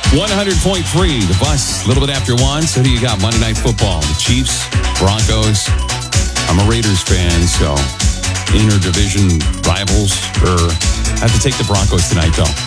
100.3, the bus, a little bit after 1. So who you got? Monday Night Football. The Chiefs, Broncos. I'm a Raiders fan, so interdivision rivals. I have to take the Broncos tonight, though.